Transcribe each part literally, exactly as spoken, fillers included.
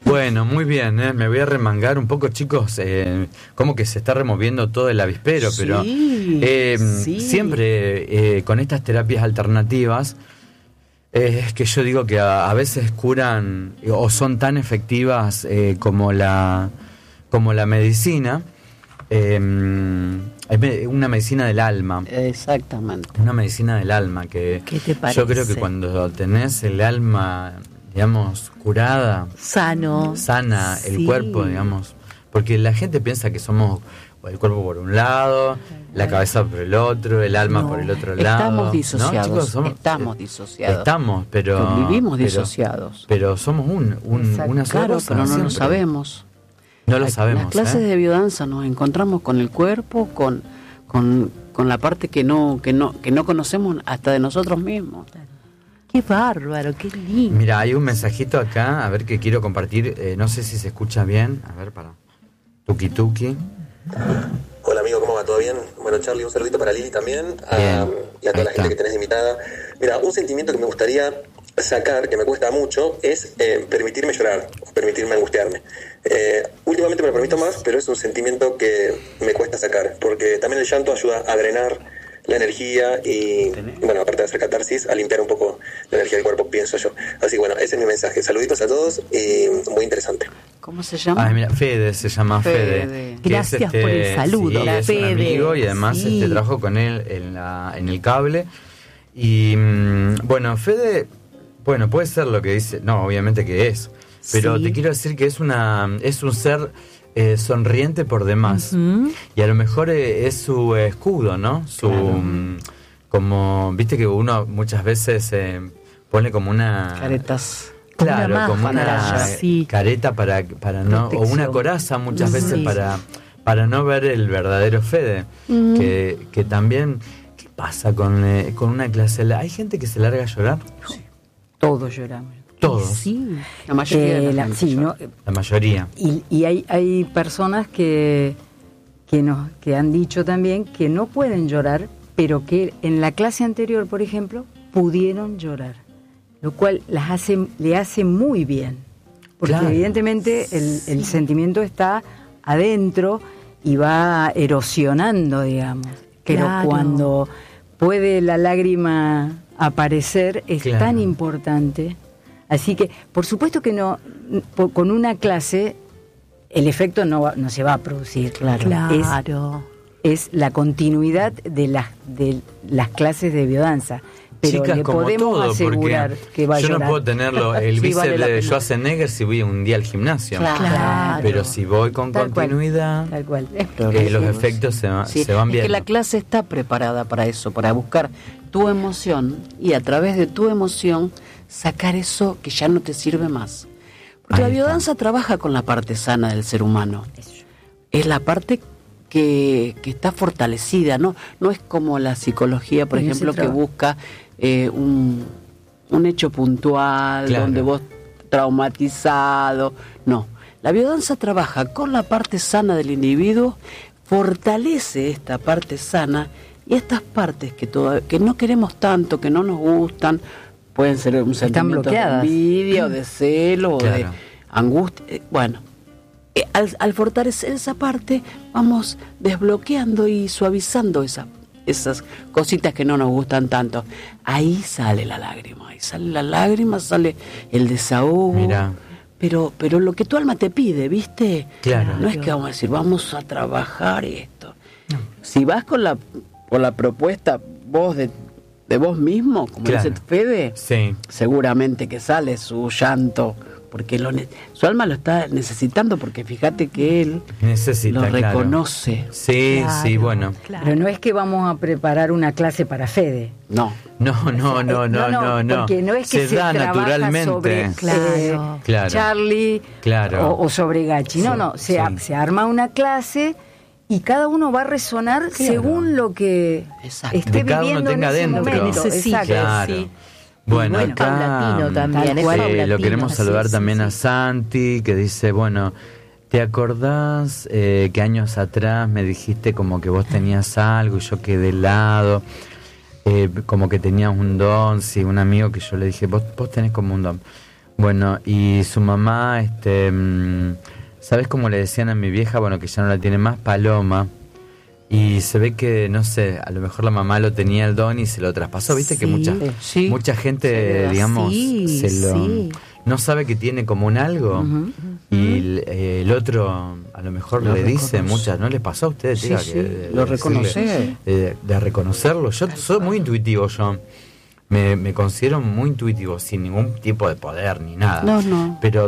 Bueno, muy bien, ¿eh? Me voy a remangar un poco, chicos, eh, como que se está removiendo todo el avispero, Sí, pero eh, sí. siempre eh, con estas terapias alternativas, eh, es que yo digo que a, a veces curan o son tan efectivas eh, como la como la medicina, eh, una medicina del alma. Exactamente. Una medicina del alma que ¿Qué te parece? yo creo que cuando tenés el alma, digamos, curada, Sano. sana, Sí. el cuerpo, digamos, porque la gente piensa que somos el cuerpo por un lado, la cabeza por el otro, el alma No, por el otro lado. Estamos ¿no, disociados. chicos? Somos- estamos eh, disociados. Estamos, pero Vivimos pero- disociados. Pero, somos un, un Exacto. una sola Claro, cosa, pero no lo siempre. sabemos. No lo La- sabemos. Las clases ¿eh? de biodanza nos encontramos con el cuerpo, con, con, con la parte que no, que no, que no conocemos hasta de nosotros mismos. Qué bárbaro, qué lindo. Mira, hay un mensajito acá, a ver que quiero compartir, eh, no sé si se escucha bien, a ver, para tuki tuki. Hola amigo, ¿cómo va? ¿Todo bien? Bueno, Charlie, un saludito para Lili también, a- Bien, y a toda ahí la gente está. que tenés invitada. Mira, un sentimiento que me gustaría sacar, que me cuesta mucho, es eh, permitirme llorar, o permitirme angustiarme. Eh, últimamente me lo permito más, pero es un sentimiento que me cuesta sacar, porque también el llanto ayuda a drenar la energía y, bueno, aparte de hacer catarsis, a limpiar un poco la energía del cuerpo, pienso yo. Así que bueno, ese es mi mensaje. Saluditos a todos y muy interesante. ¿Cómo se llama? Ay, mira, Fede se llama Fede. Fede. que Gracias es este, por el saludo, sí, es Fede. un amigo y además Sí. este, trabajo con él en, la, en el cable. Y mm, bueno, Fede, bueno, puede ser lo que dice, no, obviamente que es, pero Sí. te quiero decir que es una es un ser eh, sonriente por demás. Ujú. Y a lo mejor eh, es su escudo, ¿no? Su Claro. mm, como, viste que uno muchas veces eh, pone como una Caretas. Como una Claro, como una máscara, sí. careta para, para no, o una Protección. coraza muchas veces Sí. para, para no ver el verdadero Fede. Mm. Que, que también, ¿qué pasa con, eh, con una clase? ¿Hay gente que se larga a llorar? Todos lloramos. Todos, Sí. La mayoría de la Eh, la- gente sí, llora. ¿no? la mayoría. Y, y hay, hay personas que, que, nos, que han dicho también que no pueden llorar, pero que en la clase anterior, por ejemplo, pudieron llorar, lo cual las hace, le hace muy bien, porque Claro. evidentemente el, el sentimiento está adentro y va erosionando, digamos, pero Claro. cuando puede la lágrima aparecer es Claro. tan importante. Así que, por supuesto que no, po- con una clase el efecto no, va- no se va a producir. Claro. Claro. Es, es la continuidad de las de las clases de biodanza. Pero Chicas, le como podemos todo, asegurar porque que va a yo no llorar. puedo tenerlo el Sí, bíceps vale la de pena. Schwarzenegger si voy un día al gimnasio. Claro. Pero si voy con Tal cual. continuidad, Tal cual. eh, los efectos se, va- Sí, se van es viendo. que la clase está preparada para eso, para buscar tu emoción y a través de tu emoción sacar eso que ya no te sirve más. Porque Ahí la está. biodanza trabaja con la parte sana del ser humano. Es la parte que, que está fortalecida, ¿no? No es como la psicología, por En ese ejemplo, que trabajo. busca eh, un, un hecho puntual, Claro. donde vos traumatizado. No, la biodanza trabaja con la parte sana del individuo, fortalece esta parte sana y estas partes que, toda- que no queremos tanto, que no nos gustan, pueden ser un sentimiento de bloqueadas. envidia o de celo o de Claro. angustia. eh, Bueno, eh, al, al fortalecer esa parte, vamos desbloqueando y suavizando esa- esas cositas que no nos gustan tanto. Ahí sale la lágrima, ahí sale la lágrima, sale el desahogo. Mirá. Pero, pero lo que tu alma te pide, ¿viste? Claro. No es que vamos a decir, vamos a trabajar esto. Si vas con la, con la propuesta vos de, de vos mismo, como Claro. dice Fede, Sí. seguramente que sale su llanto, porque lo ne- su alma lo está necesitando, porque fíjate que él Necesita, lo claro. reconoce. Sí, Claro, sí, bueno. claro. Pero no es que vamos a preparar una clase para Fede. No, No, no, O sea, no, eh, no, no, no. Porque no es que se, se da trabaja naturalmente. sobre Claro. eh, Claro. Charlie Claro. o, o sobre Gachi. No, Sí, no, se, sí. a- se arma una clase y cada uno va a resonar según lo que Exacto. esté De cada uno viviendo tenga en ese dentro. momento. Necesita. Exacto. Claro. sí. Bueno, Bueno, acá paulatino también, es sí, paulatino, lo queremos sí, saludar sí, también sí. a Santi, que dice, bueno, ¿te acordás eh, que años atrás me dijiste como que vos tenías algo y yo quedé helado? Eh, como que tenías un don, sí, un amigo que yo le dije, vos, vos tenés como un don. Bueno, y su mamá, este, mm, ¿sabes cómo le decían a mi vieja? Bueno, que ya no la tiene más, Paloma. Y se ve que, no sé, a lo mejor la mamá lo tenía el don y se lo traspasó. ¿Viste? Sí. Que mucha, Sí. mucha gente, Sí, digamos, sí, se lo, sí. no sabe que tiene como un algo. Ujú. Y el, eh, el otro, a lo mejor Lo le dice reconoce. muchas, ¿no les pasó a ustedes? Sí, Diga, sí, que de- lo de reconoce. decirle, De, de reconocerlo. Yo soy muy intuitivo, yo. Me, me considero muy intuitivo, sin ningún tipo de poder ni nada. No, no. Pero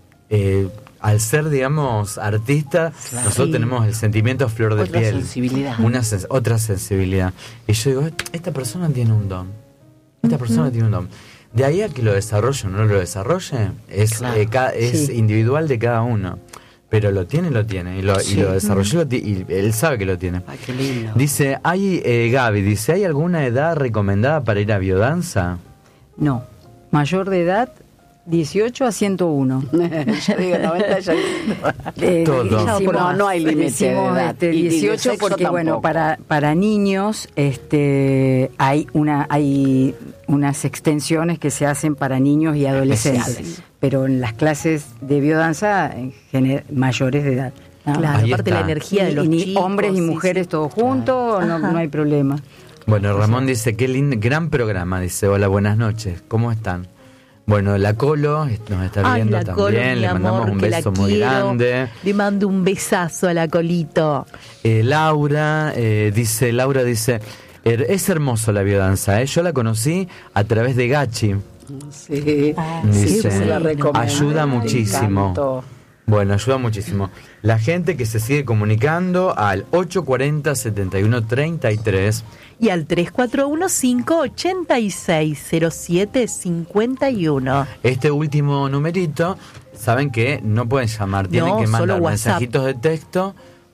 eh, al ser, digamos, artista, Claro. nosotros Sí. tenemos el sentimiento a flor de Otra piel. sensibilidad. Una sens- otra sensibilidad. Y yo digo, esta persona tiene un don. Esta persona tiene un don. De ahí a que lo desarrolle o no lo desarrolle, es, Claro. eh, ca- es Sí. individual de cada uno. Pero lo tiene, lo tiene. Y lo, Sí. y lo desarrolló lo ti- y él sabe que lo tiene. Ay, qué lindo. Dice, hay, eh, Gaby, dice, ¿hay alguna edad recomendada para ir a biodanza? No, mayor de edad, dieciocho a ciento uno. Ya digo, noventa, ya Eh, Todo. decimos- No, no hay límite de decimos, edad. este, Y- y de dieciocho sexo porque bueno, tampoco. para para niños este hay una hay unas extensiones que se hacen para niños y adolescentes, Especiales. pero en las clases de biodanza en gener- mayores de edad. ¿no? Claro, Ahí aparte está. la energía de Y- los y ni chicos. hombres y sí, mujeres sí. todos juntos, no, Ajá. no hay problema. Bueno, Ramón dice, qué lindo, gran programa, dice, hola, buenas noches, ¿cómo están? Bueno, la Colo est- nos está Ay, viendo la también, Colo, mi le mandamos amor, un que la beso muy quiero. grande. Le mando un besazo a la Colito. Eh, Laura, eh, dice, Laura dice, "Er- es hermoso la biodanza, ¿eh? Yo la conocí a través de Gachi. Sí, Dice, sí, se la recomiendo. ayuda Me muchísimo. encantó. Bueno, ayuda muchísimo. La gente que se sigue comunicando al ocho cuarenta, setenta y uno treinta y tres. Y al tres cuatro uno, cinco ocho seis, cero siete cinco uno. Este último numerito, saben que no pueden llamar, tienen No, que solo mandar WhatsApp. mensajitos de texto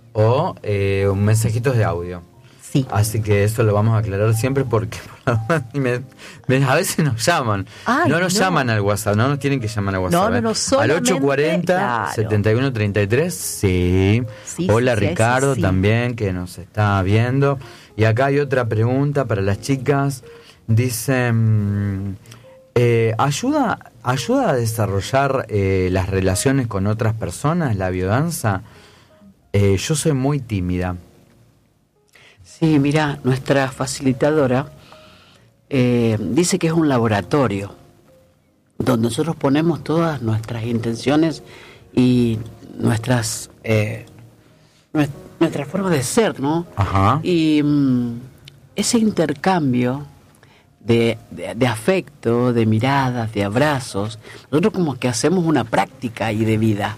o eh, mensajitos de audio. Sí. Así que eso lo vamos a aclarar siempre porque me- me- a veces nos llaman. Ay, no nos no. llaman al WhatsApp, no nos tienen que llamar al WhatsApp. No, no, ¿eh? no, Al solamente, ocho cuarenta, claro. setenta y uno treinta y tres, sí. Sí, Hola sí, sí, Ricardo sí, sí. también que nos está viendo. Y acá hay otra pregunta para las chicas. Dicen, eh, ¿ayuda, ¿ayuda a desarrollar eh, las relaciones con otras personas, la biodanza? Eh, yo soy muy tímida. Sí, mira, nuestra facilitadora eh, dice que es un laboratorio donde nosotros ponemos todas nuestras intenciones y nuestras eh, nues- nuestra forma de ser, ¿no? Ajá. Y mm, ese intercambio de, de- de afecto, de miradas, de abrazos, nosotros como que hacemos una práctica ahí de vida.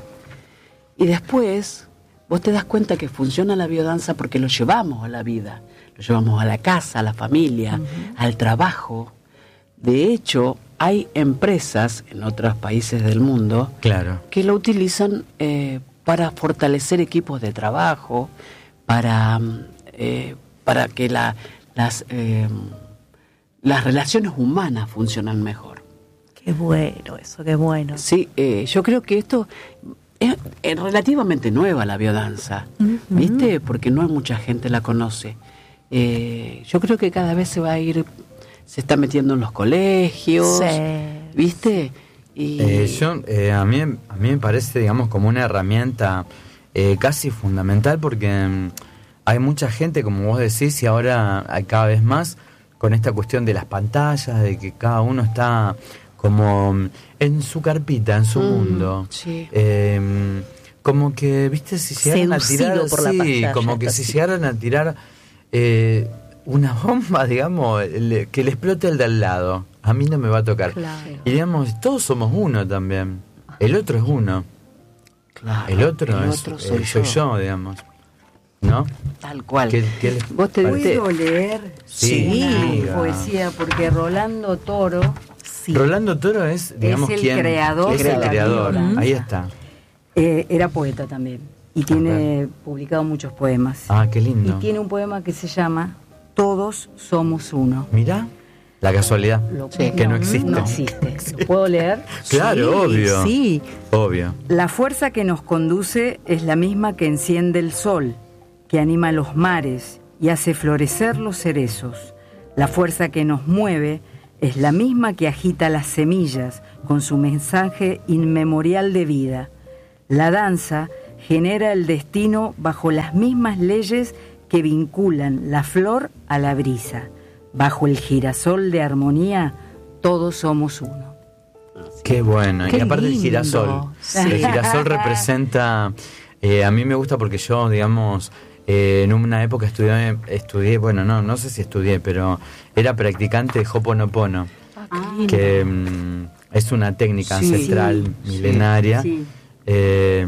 Y después vos te das cuenta que funciona la biodanza porque lo llevamos a la vida, lo llevamos a la casa, a la familia, al trabajo. De hecho, hay empresas en otros países del mundo Claro. que lo utilizan eh, para fortalecer equipos de trabajo, para, mm, eh, para que la, las, eh, las relaciones humanas funcionen mejor. Qué bueno eso, qué bueno. Sí, eh, yo creo que esto es, es relativamente nueva la biodanza, ¿viste? Porque no mucha gente la conoce. Eh, yo creo que cada vez se va a ir, se está metiendo en los colegios, Sí. ¿viste? Y Eh, yo, eh, a, mí, a mí me parece, digamos, como una herramienta eh, casi fundamental porque mm, hay mucha gente, como vos decís, y ahora hay cada vez más con esta cuestión de las pantallas, de que cada uno está como mm, en su carpita, en su Mm, mundo. sí. Eh, como que, viste, si llegaran a Seducido tirar, por la sí, pantalla, como que si así. llegaran a tirar eh, una bomba, digamos, le- que le explote el de al lado, a mí no me va a tocar. Claro. Y digamos, todos somos uno también. El otro es uno. claro, El otro el es otro eh, soy, soy yo. yo, digamos. ¿No? Tal cual. ¿Qué- qué les Vos te, parece? te- ¿Puedo leer Sí, una diga. poesía? Porque Rolando Toro Sí. Rolando Toro es, digamos, el quien creador es de el la creador. biodanza. Ahí está. eh, era poeta también y tiene publicado muchos poemas. Ah, qué Y lindo. tiene un poema que se llama Todos somos uno. Mirá, la casualidad. Lo- Sí. Que no existe. No existe. ¿Lo puedo leer? Claro, Sí, obvio. Sí. Obvio. La fuerza que nos conduce es la misma que enciende el sol, que anima los mares y hace florecer los cerezos. La fuerza que nos mueve es la misma que agita las semillas con su mensaje inmemorial de vida. La danza genera el destino bajo las mismas leyes que vinculan la flor a la brisa. Bajo el girasol de armonía, todos somos uno. Qué bueno. Qué y aparte lindo. el girasol. Sí. El girasol representa... Eh, a mí me gusta porque yo, digamos... Eh, en una época estudié, estudié, bueno, no, no sé si estudié, pero era practicante de Ho'oponopono, Ah, que mm, es una técnica Sí, ancestral sí, milenaria. sí. Eh,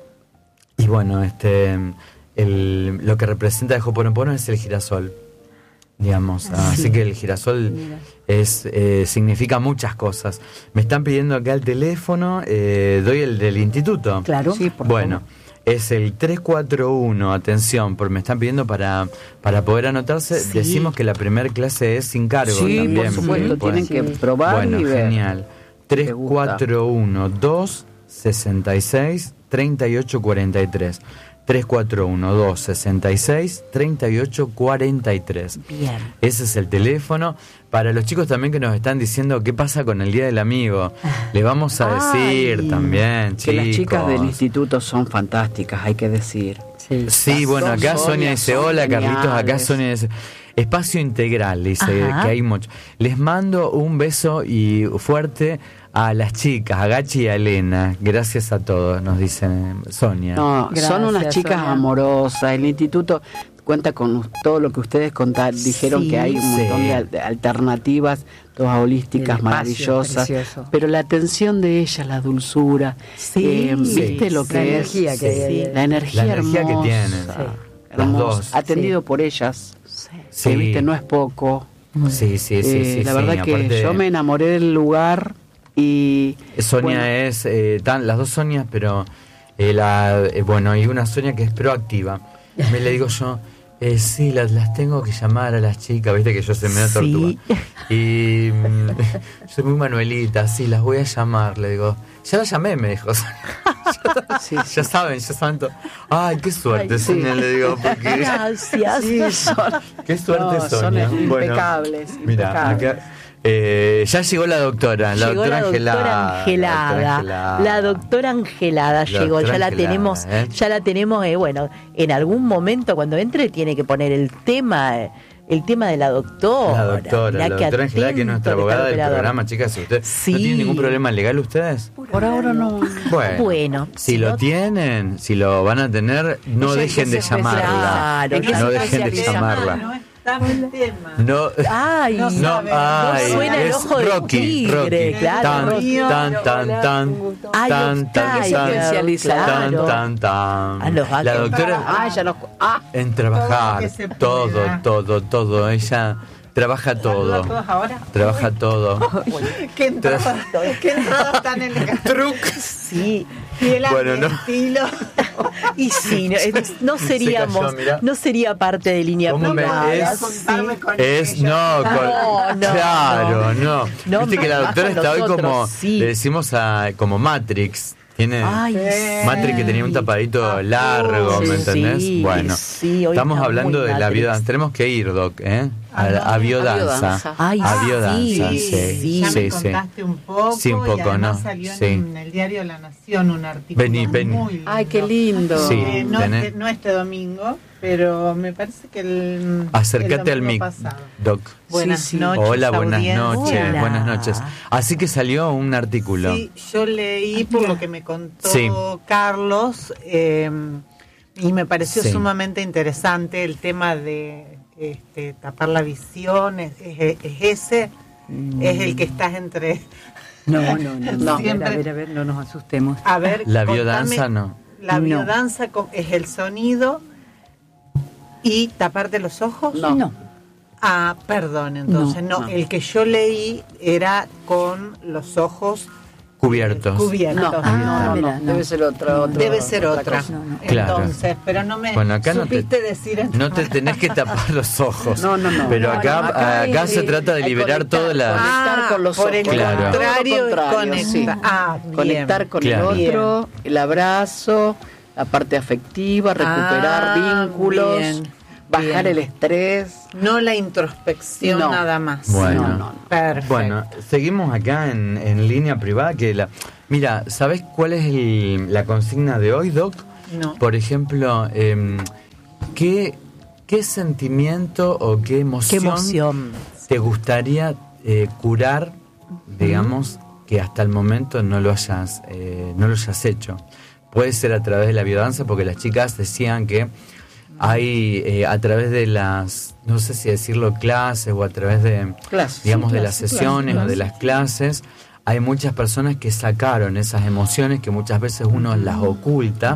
y bueno, este, el, lo que representa de Ho'oponopono es el girasol, digamos. Así que el girasol es eh, significa muchas cosas. Me están pidiendo acá el teléfono, eh, doy el del instituto. Claro. Sí, por Bueno, favor. es el tres cuatro uno, atención, porque me están pidiendo para, para poder anotarse. Sí. Decimos que la primera clase es sin cargo Sí, también. por supuesto, Pueden- tienen que probar Bueno, y ver. genial. tres cuatro uno, dos sesenta y seis, treinta y ocho cuarenta y tres. tres cuatro uno, dos sesenta y seis, treinta y ocho cuarenta y tres. Bien. Ese es el teléfono. Para los chicos también que nos están diciendo qué pasa con el Día del Amigo, le vamos a decir Ay, también, Que las chicas del chicos. instituto son fantásticas, hay que decir. Sí. Sí, Las bueno, dos acá Sonia Sonias dice, son hola Carlitos, acá geniales. Sonia dice, espacio integral, dice Ajá. que hay mucho. Les mando un beso y fuerte a las chicas, a Gachi y a Elena, gracias a todos, nos dice Sonia. No, Gracias, son unas chicas Sonia. amorosas. El instituto cuenta con todo lo que ustedes contaron. Dijeron Sí, que hay un montón sí. de al- de alternativas, todas holísticas, El espacio maravillosas. precioso. Pero la atención de ellas, la dulzura, Sí. eh, ¿viste Sí. lo La que es? energía que hay ahí. La energía, La energía que hermosa, tienen. Sí. Las hermosa. dos. Atendido por ellas. Sí. Que, viste, no es poco. Sí, sí, sí, Eh, sí. la sí, verdad que aparte- yo me enamoré del lugar y... Sonia bueno, es, eh, tan, las dos Sonias, pero eh, la, eh, bueno, hay una Sonia que es proactiva. Me le digo yo, eh, sí, las, las tengo que llamar a las chicas, viste que yo soy medio Sí. tortuga. Y mm, soy muy Manuelita, sí, las voy a llamar, le digo. Ya la llamé, me dijo. sí, sí. Ya saben, ya saben todo. Ay, qué suerte, Ay, sí. Sonia, le digo, porque... Gracias. Sí, son, Qué suerte, no, son Sonia. Bueno, impecables. mira, impecables. acá, eh, ya llegó la doctora, la Llegó doctora la doctora Angelada. Angelada. La doctora Angelada La llegó, doctora ya la Angelada, tenemos, ¿eh? ya la tenemos, eh, bueno, en algún momento cuando entre tiene que poner el tema, eh, el tema de la doctora. La doctora, Mirá la qué doctora Angelada, que es nuestra atento que está abogada el del operador. programa, chicas. Si ustedes Sí. no tienen ningún problema legal, ustedes. Por ahora no. Bueno, Bueno, si si lo no- tienen, si lo van a tener, no Ella dejen que de se llamarla. Claro, ¿En qué no se No dejen de especializa? llamarla. No está el tema. No. Ay, No No, sabe. ay, suena el es ojo de Rocky, tigre, Rocky. claro, Tan, Rocky. tan, tan, tan, Ay, tan, tan, Octavio, tan, especializado. tan, claro. tan, tan. A los La vaqueros. doctora Ah, ya nos... Ah, en trabajar, Todo lo que se todo, pueda. todo, todo. Ella trabaja ¿Saludo todo. a todos ahora? Trabaja todo. ¿Qué entrada, qué entrada tan elegante? Truc. Sí, Y el Bueno, no. estilo. y sí, no, es- no seríamos, cayó, mirá. no sería parte de línea ¿Cómo me- privada, es- sí. Contarme con Es ella. no, con- No, no, claro, no. No, Viste que la más doctora con está hoy nosotros, como, sí. le decimos a, como Matrix. Tiene Ay, sí. Matrix que tenía un tapadito largo, sí, ¿me entendés? sí, bueno, sí, hoy estamos está hablando muy de la Matrix. biodanza. Tenemos que ir, Doc, ¿eh? A, Ah, no, a biodanza. biodanza. Ay, a sí, biodanza, sí, sí, ya sí, me sí. contaste un poco, Sí, un poco, y además ¿no? salió Sí. en el diario La Nación un artículo Vení, vení. muy lindo. ay, qué lindo. Sí. Eh, no, tenés- este, no este domingo, pero me parece que el Acércate el al mic, domingo pasado. Doc. Buenas Sí, sí. noches. Hola, buenas audiencia. noches, Hola. buenas noches. Así que salió un artículo. Sí, yo leí por lo que me contó Sí. Carlos eh, y me pareció Sí. sumamente interesante el tema de este, tapar la visión. Es, es- es ese, es el que estás entre... No, no, no. no. A ver, Siempre- a ver, a ver, no nos asustemos. A ver, La contame, biodanza no. La No. biodanza co- es el sonido y taparte los ojos. No. No. Ah, perdón, entonces no, No, no. el que yo leí era con los ojos Cubiertos. cubiertos. No, Ah, no, no, mira, no. no. Debe ser otra, otra Debe ser otra. cosa. No, no. Claro. Entonces, pero no me Bueno, acá no te- supiste decir No te tenés que tapar los ojos. No, no, no. Pero No, acá, no, acá acá hay- se trata de hay liberar conectar, toda la... conectar con los por el ojos. Claro. contrario, Todo lo contrario, sí. conecta- ah, bien. Conectar con Claro. el otro, el abrazo, la parte afectiva, recuperar Ah, vínculos. bien. bajar Bien. el estrés. No la introspección No. nada más. Bueno. No, no, no. Perfecto. Bueno, seguimos acá en, en línea privada. Que la, mira, ¿sabés cuál es el- la consigna de hoy, Doc? No. Por ejemplo, eh, ¿qué, ¿qué sentimiento o qué emoción, Qué emoción. te gustaría eh, curar, digamos, que hasta el momento no lo hayas, eh, no lo hayas hecho? Puede ser a través de la biodanza, porque las chicas decían que hay eh, a través de las, no sé si decirlo clases o a través de, Clases, digamos, sí, de clases, las sesiones clases, o de las clases, hay muchas personas que sacaron esas emociones que muchas veces uno las oculta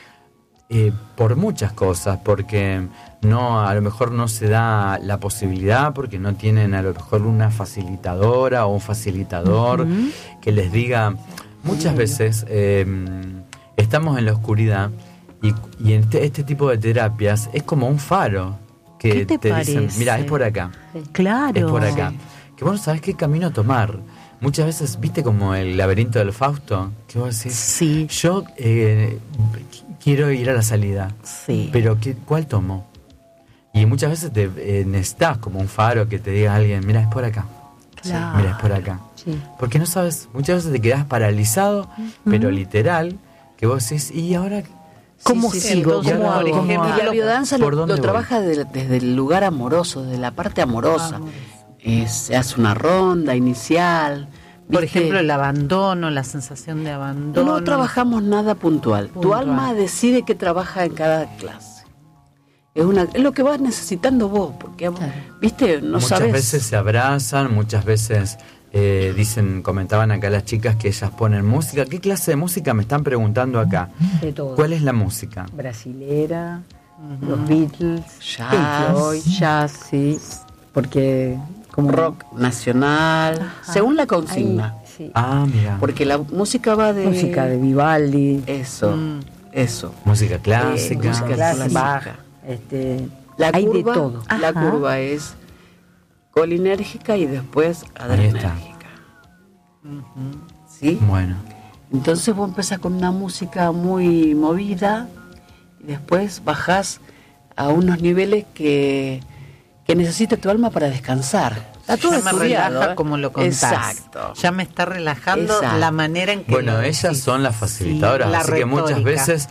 eh, por muchas cosas, porque no, a lo mejor no se da la posibilidad, porque no tienen a lo mejor una facilitadora o un facilitador Ujú. que les diga. Muchas veces eh, estamos en la oscuridad y, y en este, este tipo de terapias es como un faro que ¿Qué te dicen, parece? mira, es por acá, Claro. es por acá. Que vos no sabés qué camino tomar. Muchas veces, viste como el laberinto del Fausto, que vos decís, Sí, yo eh, quiero ir a la salida, sí. pero ¿qué, ¿cuál tomo? Y muchas veces te eh, necesitas como un faro que te diga alguien, mira, es por acá, Claro. mira, es por acá. Sí. Porque no sabes, muchas veces te quedas paralizado, pero literal, que vos decís, ¿y ahora ¿Cómo Sí, sí, sigo? sí, ¿Cómo por hago? ejemplo, ¿Cómo y la hago? biodanza ¿Por lo, dónde lo voy? trabaja de- desde el lugar amoroso, desde la parte amorosa. Eh, se hace una ronda inicial. Por ¿viste? ejemplo, el abandono, la sensación de abandono. No trabajamos nada puntual. Tu Puntual. alma decide qué trabaja en cada clase. Es, una, es lo que vas necesitando vos, porque, viste, no muchas sabes. veces se abrazan, muchas veces eh, dicen, comentaban acá las chicas que ellas ponen música? ¿Qué clase de música me están preguntando acá? De todo. ¿Cuál es la música? Brasilera, los Beatles, Jazz. Pink Floyd, jazz, sí, porque como Rock nacional, según la consigna. Ahí, sí. Ah, mira. Porque la música va de. música de Vivaldi, Eso, Mm. eso. Música clásica. Eh, música clásica, clásica. este, La hay curva, de todo. la Ajá. curva es colinérgica y después adrenérgica. ¿Sí? Bueno. Entonces vos empezás con una música muy movida y después bajás a unos niveles que, que necesita tu alma para descansar. Está todo Ya me estudiado, relaja ¿eh? como lo contás. Exacto. Ya me está relajando Exacto. la manera en que Bueno, lo ellas decís. son las facilitadoras, Sí, la así que muchas retórica. veces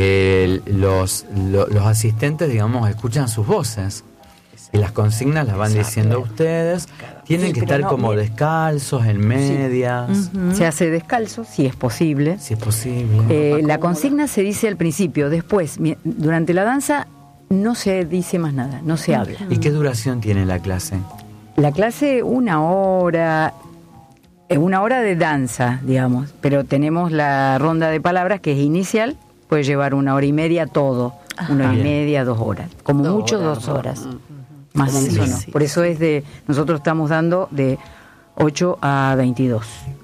eh, los, lo- los asistentes, digamos, escuchan sus voces. Y las consignas las van Exacto. diciendo ustedes. Tienen Sí, que pero estar no, como mira. descalzos, en medias, Ujú. Se hace descalzo, si es posible. si es posible. Eh, la cómoda. consigna se dice al principio, después, mi- durante la danza no se dice más nada, no se habla. ¿Y qué duración tiene la clase? La clase una hora, eh, una hora de danza, digamos, pero tenemos la ronda de palabras que es inicial, puede llevar una hora y media todo, una hora y Bien. media, dos horas, como Dos mucho horas, dos ¿no? horas, Mm. más de Sí, eso no. sí, Por eso es de, nosotros estamos dando de ocho a veintidós,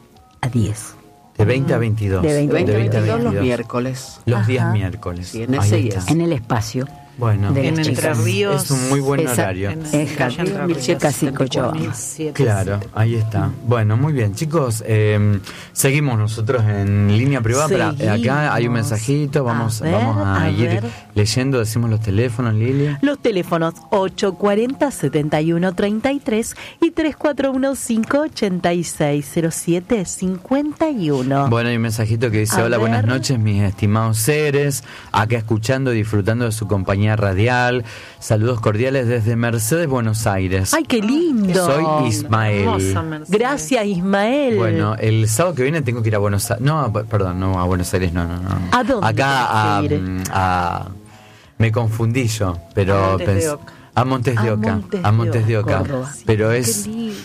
a diez. De veinte a veintidós. De veinte De a veinte a veintidós. veintidós los miércoles. Los días Ajá. miércoles. Sí, en Ahí ese y está. ese. En el espacio. Bueno, de En las Entre chicas. Ríos. es un muy buen Esa- horario. En Es calle Entre Jardín Ríos, casi setenta y cuatro Cochabamba. mil siete. Claro, ahí está. Bueno, muy bien, chicos. eh, seguimos nosotros en línea privada. Pero, eh, acá hay un Seguimos. mensajito. Vamos A ver, vamos a, a ir ver. leyendo. Decimos los teléfonos, Lili. Los teléfonos ocho cuarenta, setenta y uno treinta y tres y tres cuatro uno, cinco ochenta y seis, cero siete cincuenta y uno. Bueno, hay un mensajito que dice: A hola, ver. buenas noches, mis estimados seres. Acá escuchando y disfrutando de su compañía radial. Saludos cordiales desde Mercedes, Buenos Aires. ¡Ay, qué lindo! Soy Ismael. Hermosa Mercedes. Gracias, Ismael. Bueno, el sábado que viene tengo que ir a Buenos Aires. No, p- perdón, no, a Buenos Aires, no, no, no. ¿A dónde Acá a, tenés que ir? mm, a- me confundí yo, pero A Montes de pens- Oca. a Montes de A Oca, Montes a de Montes de Oca, Córdoba. Sí, pero qué es lindo.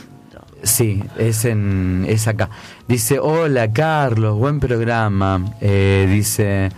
sí, es en es acá. Dice, "Hola, Carlos, buen programa." Eh, dice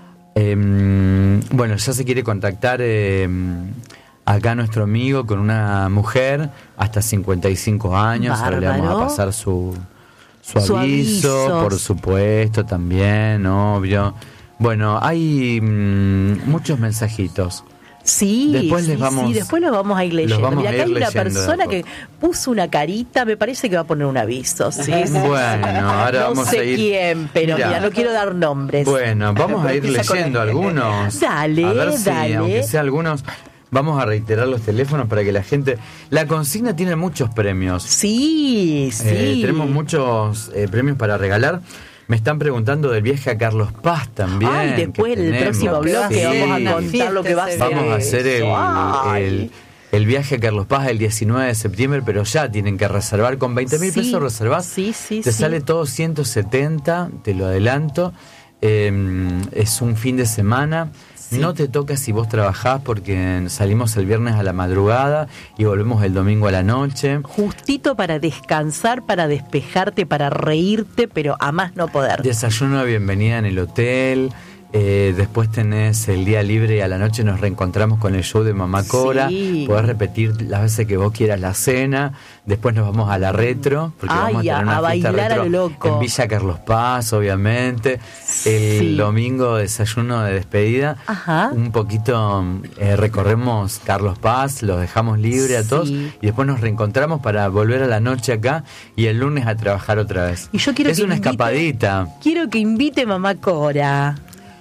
em, bueno, ya se quiere contactar em, acá nuestro amigo con una mujer hasta cincuenta y cinco años. Ahora le vamos a Bárbaro. pasar su, su, Su aviso, aviso. por supuesto, también, obvio. Bueno, hay mm, muchos mensajitos. Sí, Después sí, les vamos- sí, después los vamos a ir los leyendo. vamos Mira, a acá ir hay una leyendo de a persona poco. que puso una carita, me parece que va a poner un aviso. Sí, sí, sí. Bueno, ahora no vamos sé a ir. quién, pero Mira. mira, no quiero dar nombres. Bueno, vamos a ir Empieza con leyendo el- algunos. Dale, a ver si, dale. aunque sea algunos. Vamos a reiterar los teléfonos para que la gente... La consigna tiene muchos premios. Sí, sí. Eh, tenemos muchos eh, premios para regalar. Me están preguntando del viaje a Carlos Paz también. Ay, después que el tenemos. próximo bloque Sí. vamos a contar lo que va a ser. Vamos a hacer el, Ay. el, el viaje a Carlos Paz el diecinueve de septiembre, pero ya tienen que reservar. Con veinte mil Sí. pesos reservás. Sí, sí, te sí. sale todo ciento setenta, te lo adelanto. Eh, es un fin de semana. Sí. No te toca si vos trabajás porque salimos el viernes a la madrugada y volvemos el domingo a la noche. Justito para descansar, para despejarte, para reírte, pero a más no poder. Desayuno de bienvenida en el hotel. Eh, después tenés el día libre y a la noche nos reencontramos con el show de Mamá Cora. Sí. Podés repetir las veces que vos quieras la cena. Después nos vamos a la retro, porque Ay, vamos a tener a- una a fiesta bailar a retro lo loco. en Villa Carlos Paz, obviamente. El Sí. domingo desayuno de despedida. Ajá. Un poquito eh, recorremos Carlos Paz, los dejamos libre a todos Sí. y después nos reencontramos para volver a la noche acá y el lunes a trabajar otra vez. Y yo quiero es que una invite- escapadita. Quiero que invite Mamá Cora.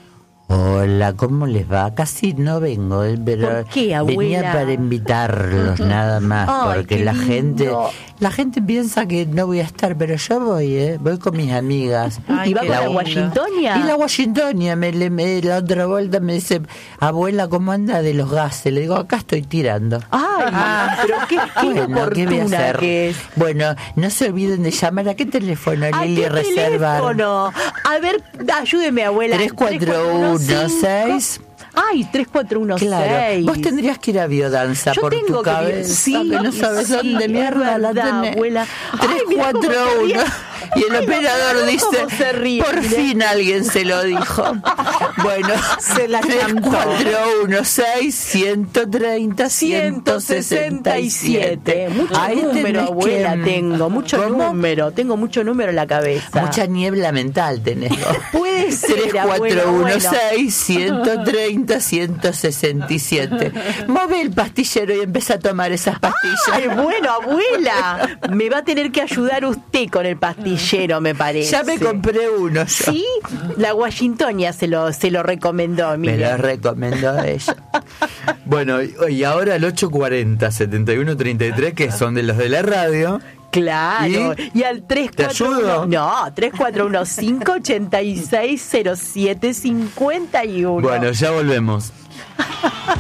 Hola, ¿cómo les va? Casi no vengo, eh, pero ¿Por qué, abuela? venía para invitarlos nada más, Ay, porque qué la lindo. gente, la gente piensa que no voy a estar, pero yo voy, eh, voy con mis amigas. ¿Y va con la Washingtonia? Y la Washingtonia, me, le- me- la otra vuelta me dice, abuela, ¿cómo anda de los gases? Le digo, acá estoy tirando. Ay, pero qué, qué Bueno, ¿qué voy a oportuna hacer? que es. Bueno, no se olviden de llamar. ¿A qué teléfono, ¿A Lili, qué reservar? teléfono? A ver, ayúdeme, abuela. tres cuatro uno seis. Ay, tres cuatro uno seis. Claro, vos tendrías que ir a biodanza Yo por tengo tu que- cabeza, sí, que no sabes sí, dónde es mierda la verdad, tenés. abuela. Ay, tres mira cómo cuatro se uno. ríe. Y el Ay, operador no, dice, cómo se ríe, por mira. fin alguien se lo dijo. Bueno, Se la tres cantó. cuatro uno seis, ciento treinta, ciento sesenta y siete. Mucho Ahí tenés número, abuela, que- tengo. Mucho ¿Cómo? número. Tengo mucho número en la cabeza. Mucha niebla mental tenés. Puede ser, tres cuatro abuela, uno bueno. seis, ciento treinta, ciento sesenta y siete. Move el pastillero y empieza a tomar esas pastillas. Ay, bueno, abuela, me va a tener que ayudar usted con el pastillero, me parece. Ya me compré uno yo. Sí, la Washingtonia se lo, se lo recomendó, Me mire. lo recomendó ella. Bueno, y y ahora el ocho cuarenta, setenta y uno treinta y tres, que son de los de la radio. Claro, ¿Y? y, al tres ¿Te cuatro ayudo? uno No, tres cuatro uno cinco ocho seis cero siete cinco uno. Bueno, ya volvemos.